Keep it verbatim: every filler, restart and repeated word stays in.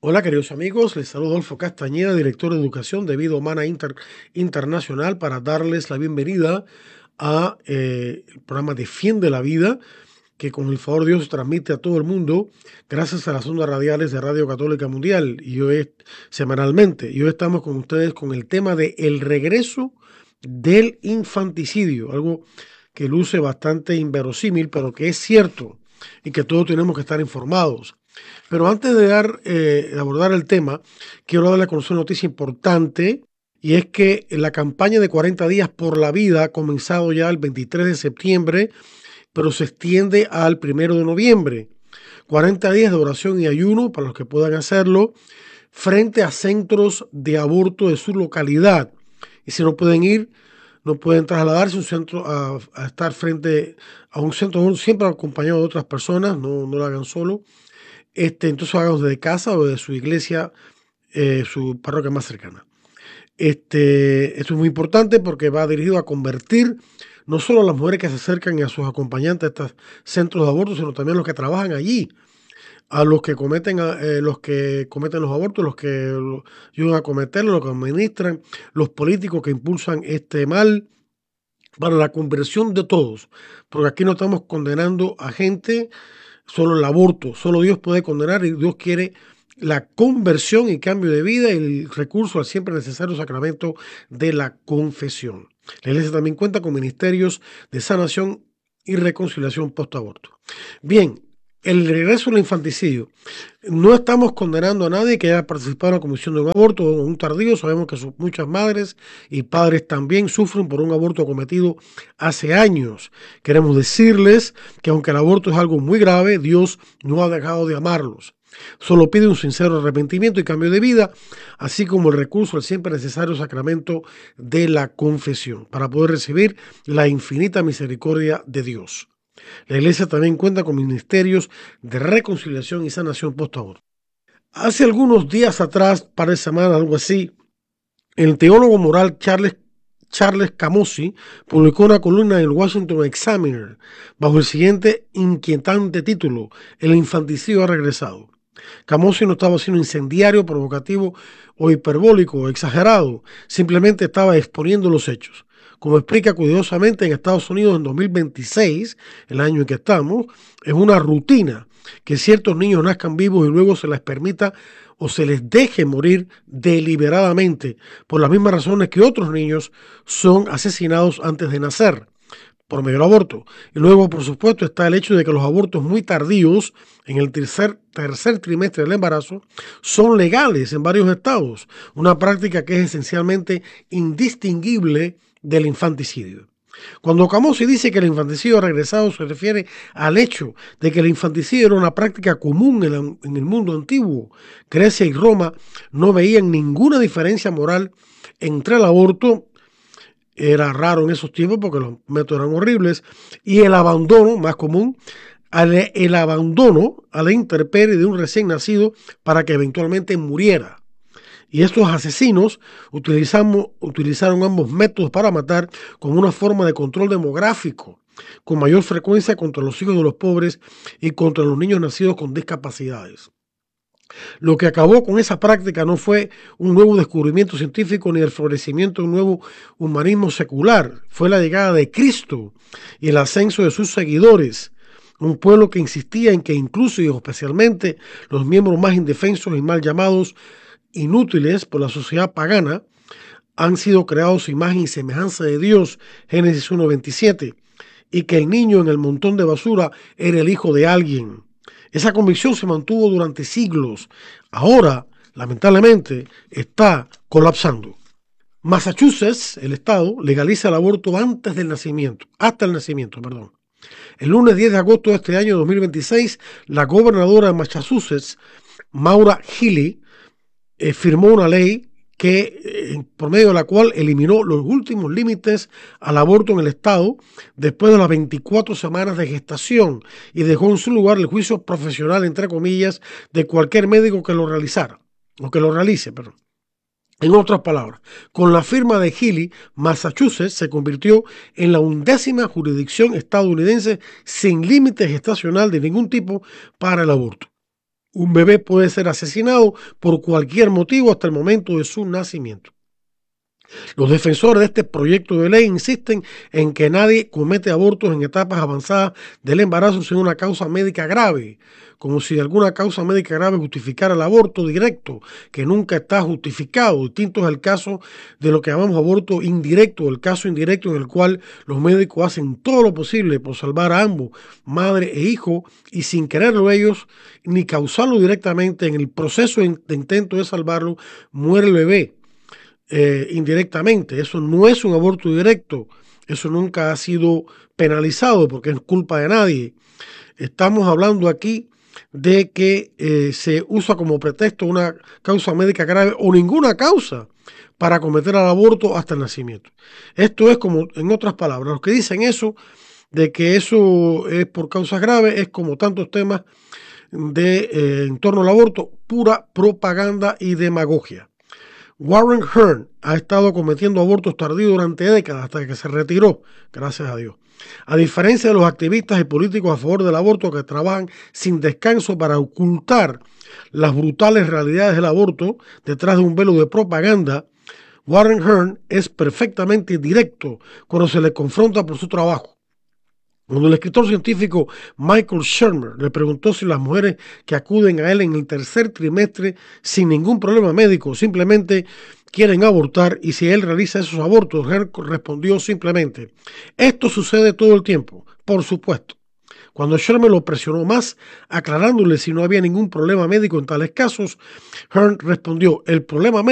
Hola queridos amigos, les saludo Adolfo Castañeda, director de Educación de Vida Humana Inter- Internacional, para darles la bienvenida a eh, el programa Defiende la Vida, que con el favor de Dios se transmite a todo el mundo gracias a las ondas radiales de Radio Católica Mundial y hoy semanalmente. Y hoy estamos con ustedes con el tema de el regreso del infanticidio, algo que luce bastante inverosímil, pero que es cierto y que todos tenemos que estar informados. Pero antes de, dar, eh, de abordar el tema, quiero darle a conocer una noticia importante, y es que la campaña de cuarenta días por la vida ha comenzado ya el veintitrés de septiembre, pero se extiende al primero de noviembre. cuarenta días de oración y ayuno para los que puedan hacerlo frente a centros de aborto de su localidad. Y si no pueden ir, no pueden trasladarse a un centro a, a estar frente a un centro de aborto, siempre acompañado de otras personas, no, no lo hagan solo. Este, entonces háganlo desde casa o de su iglesia, eh, su parroquia más cercana. Este, esto es muy importante porque va dirigido a convertir no solo a las mujeres que se acercan y a sus acompañantes a estos centros de aborto, sino también a los que trabajan allí, a los que cometen, eh, los que cometen los abortos, los que lo ayudan a cometerlos, los que administran, los políticos que impulsan este mal, para la conversión de todos, porque aquí no estamos condenando a gente, solo el aborto, solo Dios puede condenar y Dios quiere la conversión y cambio de vida y el recurso al siempre necesario sacramento de la confesión. La iglesia también cuenta con ministerios de sanación y reconciliación post-aborto. Bien, el regreso al infanticidio. No estamos condenando a nadie que haya participado en la comisión de un aborto o un tardío. Sabemos que muchas madres y padres también sufren por un aborto cometido hace años. Queremos decirles que aunque el aborto es algo muy grave, Dios no ha dejado de amarlos. Solo pide un sincero arrepentimiento y cambio de vida, así como el recurso al siempre necesario sacramento de la confesión, para poder recibir la infinita misericordia de Dios. La iglesia también cuenta con ministerios de reconciliación y sanación post-aborto. Hace algunos días atrás, par de semanas, algo así, el teólogo moral Charles, Charles Camossi publicó una columna en el Washington Examiner bajo el siguiente inquietante título: El infanticidio ha regresado. Camossi no estaba siendo incendiario, provocativo o hiperbólico o exagerado, simplemente estaba exponiendo los hechos. Como explica cuidadosamente, en Estados Unidos en dos mil veintiséis, el año en que estamos, es una rutina que ciertos niños nazcan vivos y luego se les permita o se les deje morir deliberadamente por las mismas razones que otros niños son asesinados antes de nacer, por medio del aborto. Y luego, por supuesto, está el hecho de que los abortos muy tardíos, en el tercer, tercer trimestre del embarazo, son legales en varios estados, una práctica que es esencialmente indistinguible del infanticidio. Cuando Camossi dice que el infanticidio ha regresado, se refiere al hecho de que el infanticidio era una práctica común en, la, en el mundo antiguo. Grecia y Roma no veían ninguna diferencia moral entre el aborto, era raro en esos tiempos porque los métodos eran horribles, y el abandono, más común, al, el abandono a la intemperie de un recién nacido para que eventualmente muriera. Y estos asesinos utilizaron ambos métodos para matar como una forma de control demográfico, con mayor frecuencia contra los hijos de los pobres y contra los niños nacidos con discapacidades. Lo que acabó con esa práctica no fue un nuevo descubrimiento científico ni el florecimiento de un nuevo humanismo secular, fue la llegada de Cristo y el ascenso de sus seguidores, un pueblo que insistía en que incluso y especialmente los miembros más indefensos y mal llamados inútiles por la sociedad pagana han sido creados a imagen y semejanza de Dios, Génesis uno veintisiete, y que el niño en el montón de basura era el hijo de alguien. Esa convicción se mantuvo durante siglos. Ahora, lamentablemente, está colapsando. Massachusetts, el estado, legaliza el aborto antes del nacimiento, hasta el nacimiento, perdón. El lunes diez de agosto de este año dos mil veintiséis, la gobernadora de Massachusetts, Maura Healey, eh, firmó una ley que, eh, por medio de la cual eliminó los últimos límites al aborto en el estado después de las veinticuatro semanas de gestación y dejó en su lugar el juicio profesional, entre comillas, de cualquier médico que lo realizara o que lo realice, perdón. En otras palabras, con la firma de Healey, Massachusetts se convirtió en la undécima jurisdicción estadounidense sin límite gestacional de ningún tipo para el aborto. Un bebé puede ser asesinado por cualquier motivo hasta el momento de su nacimiento. Los defensores de este proyecto de ley insisten en que nadie comete abortos en etapas avanzadas del embarazo sin una causa médica grave, como si alguna causa médica grave justificara el aborto directo, que nunca está justificado. Distinto es el caso de lo que llamamos aborto indirecto, el caso indirecto en el cual los médicos hacen todo lo posible por salvar a ambos, madre e hijo, y sin quererlo ellos, ni causarlo directamente, en el proceso de intento de salvarlo, muere el bebé. Eh, indirectamente. Eso no es un aborto directo, eso nunca ha sido penalizado porque es culpa de nadie. Estamos hablando aquí de que eh, se usa como pretexto una causa médica grave o ninguna causa para cometer el aborto hasta el nacimiento. Esto es como, en otras palabras, los que dicen eso, de que eso es por causas graves, es como tantos temas de, eh, en torno al aborto, pura propaganda y demagogia. Warren Hearn ha estado cometiendo abortos tardíos durante décadas hasta que se retiró, gracias a Dios. A diferencia de los activistas y políticos a favor del aborto que trabajan sin descanso para ocultar las brutales realidades del aborto detrás de un velo de propaganda, Warren Hearn es perfectamente directo cuando se le confronta por su trabajo. Cuando el escritor científico Michael Shermer le preguntó si las mujeres que acuden a él en el tercer trimestre sin ningún problema médico simplemente quieren abortar y si él realiza esos abortos, Hearn respondió simplemente: esto sucede todo el tiempo, por supuesto. Cuando Shermer lo presionó más, aclarándole si no había ningún problema médico en tales casos, Hearn respondió: el problema médico